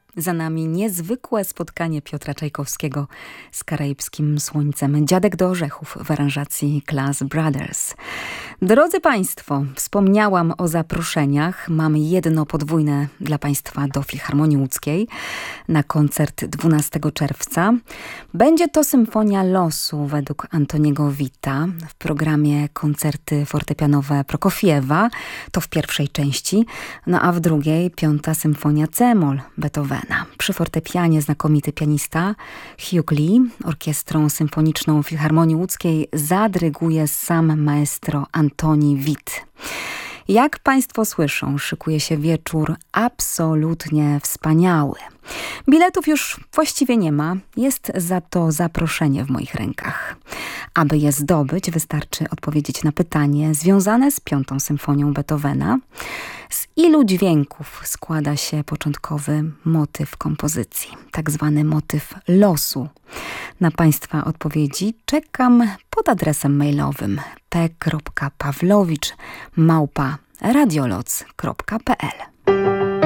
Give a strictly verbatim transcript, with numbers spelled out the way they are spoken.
Za nami niezwykłe spotkanie Piotra Czajkowskiego z karaibskim słońcem. Dziadek do orzechów w aranżacji Class Brothers. Drodzy Państwo, wspomniałam o zaproszeniach. Mam jedno podwójne dla Państwa do Filharmonii Łódzkiej na koncert dwunastego czerwca. Będzie to Symfonia Losu według Antoniego Witta w programie koncerty fortepianowe Prokofiewa. To w pierwszej części, no a w drugiej piąta Symfonia C-moll Beethovena. Przy fortepianie znakomity pianista Hugh Lee. Orkiestrą Symfoniczną Filharmonii Łódzkiej zadryguje sam maestro Antoni Witt. Jak Państwo słyszą, szykuje się wieczór absolutnie wspaniały. Biletów już właściwie nie ma, jest za to zaproszenie w moich rękach. Aby je zdobyć, wystarczy odpowiedzieć na pytanie związane z piątą symfonią Beethovena. Z ilu dźwięków składa się początkowy motyw kompozycji, tak zwany motyw losu? Na Państwa odpowiedzi czekam pod adresem mailowym p kropka pawlowicz małpa radioloc kropka p l.